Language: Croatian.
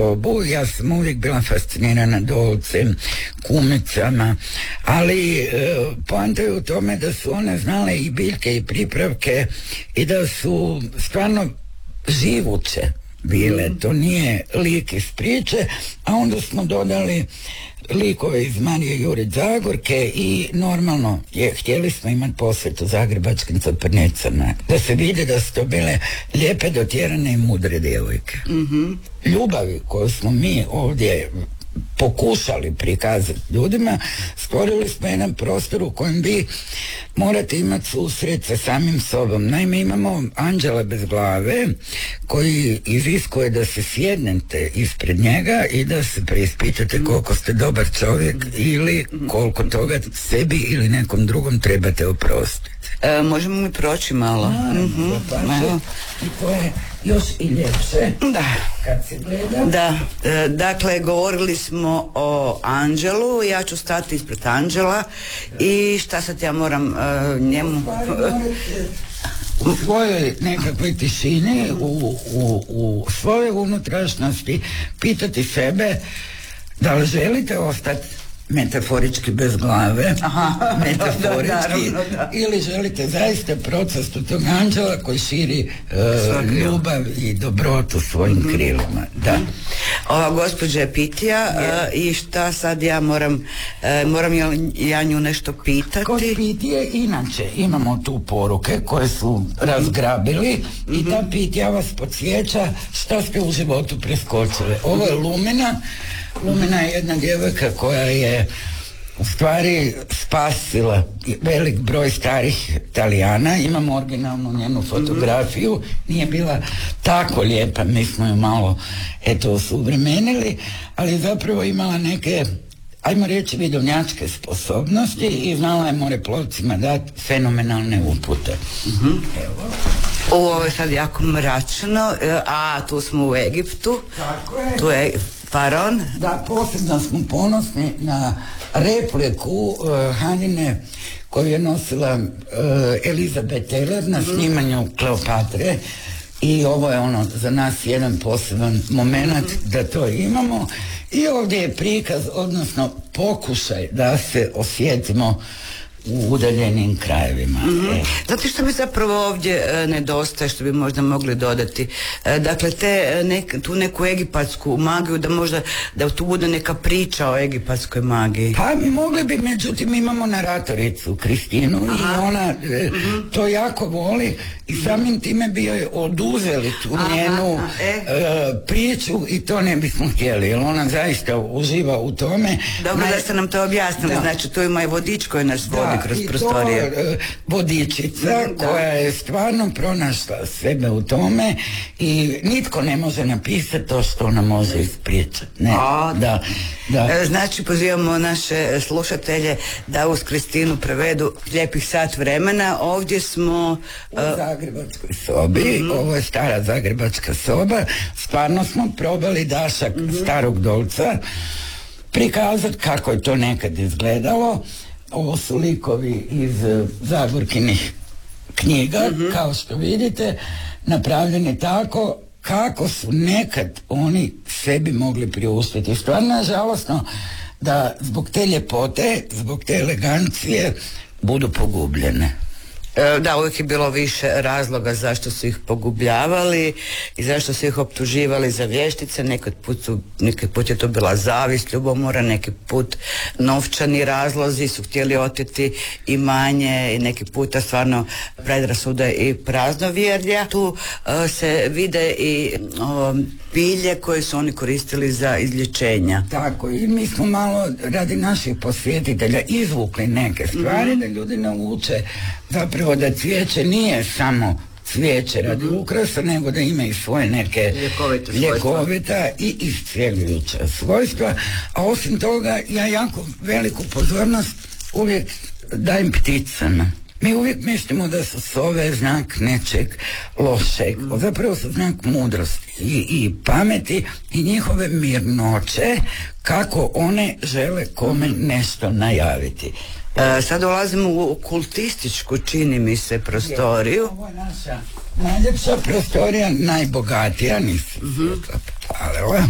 Ja sam uvijek bila fascinirana dolcem, kumicama, ali poanta je u tome da su one znale i biljke i pripravke i da su stvarno živuće bile. To nije lik iz priče, a onda smo dodali likove iz Marije Jurić Zagorke i normalno htjeli smo imati posvetu zagrebačkim crprnicama, da se vidi da su to bile lijepe, dotjerane i mudre djevojke. Ljubavi koju smo mi ovdje pokušali prikazati ljudima, stvorili smo jedan prostor u kojem vi morate imati susret sa samim sobom. Naime, imamo anđela bez glave koji iziskuje da se sjednete ispred njega i da se preispitate koliko ste dobar čovjek ili koliko toga sebi ili nekom drugom trebate oprostiti. Možemo mi proći malo? I to je još i ljepše. Da. Kad se gleda. Da, dakle, govorili smo o anđelu, ja ću stati ispred anđela i šta sad ja moram njemu... U svojoj nekakvoj tišini, u svojoj unutrašnjosti pitati sebe da li želite ostati metaforički bez glave, metaforički, da. ili želite zaista proces od tog anđela koji širi ljubav i dobrotu svojim krilima. Da. Ova gospođa je Pitija i šta sad ja moram ja nju nešto pitati? Kod Pitije inače imamo tu poruke koje su razgrabili i ta Pitija vas podsjeća šta ste u životu preskočili. Ovo je Lumina. Lumina je jedna djevojka koja je u stvari spasila velik broj starih Talijana. Imamo originalnu njenu fotografiju, nije bila tako lijepa, mi smo ju malo osuvremenili, ali zapravo imala neke, ajmo reći, vidovnjačke sposobnosti i znala je moreplovcima dati fenomenalne upute. Evo. Ovo je sad jako mračno, a tu smo u Egiptu. Tako je. Tu je faraon. Da, posebno smo ponosni na repliku Hanine koju je nosila Elizabeth Taylor na snimanju Kleopatre i ovo je ono za nas jedan poseban moment da to imamo i ovdje je prikaz, odnosno pokušaj da se osjetimo u udaljenim krajevima. Znate što mi zapravo ovdje nedostaje, što bi možda mogli dodati? Dakle, tu neku egipatsku magiju, da možda da tu bude neka priča o egipatskoj magiji. Pa mogli bi, međutim imamo naratoricu Kristinu i ona to jako voli i samim time bi joj oduzeli tu njenu priču i to ne bismo htjeli, jer ona zaista uživa u tome. Dobro da ste nam to objasnili, znači tu ima i vodič koji nas vodi kroz prostorije. I to je vodičica koja je stvarno pronašla sebe u tome i nitko ne može napisati to što ona može ispričati. Da. Znači pozivamo naše slušatelje da uz Kristinu prevedu lijepih sat vremena. Ovdje smo u zagrebačkoj sobi. Ovo je stara zagrebačka soba. Stvarno smo probali dašak starog dolca prikazati kako je to nekad izgledalo. Ovo su likovi iz Zagorkinih knjiga, kao što vidite, napravljeni tako kako su nekad oni sebi mogli priuštiti. Stvarno je žalosno da zbog te ljepote, zbog te elegancije budu pogubljene. Da, uvijek je bilo više razloga zašto su ih pogubljavali i zašto su ih optuživali za vještice. Neki put je to bila zavist, ljubomora, neki put novčani razlozi, su htjeli oteti imanje i neki puta stvarno predrasude i praznovjerja. Tu se vide i bilje koje su oni koristili za izlječenja. Tako, i mi smo malo radi naših posjetitelja izvukli neke stvari da ljudi nauče zapravo da cvijeće nije samo cvijeće radi ukrasa, nego da ima i svoje neke ljekovita i iscjeljujuća svojstva. A osim toga, ja jako veliku pozornost uvijek dajem pticama. Mi uvijek mislimo da su sove znak nečeg lošeg, zapravo su znak mudrosti i pameti i njihove mirnoće, kako one žele kome nešto najaviti. Sad dolazimo u kultističku, čini mi se, prostoriju. Ovo je naša najljepša prostorija, najbogatija, nisam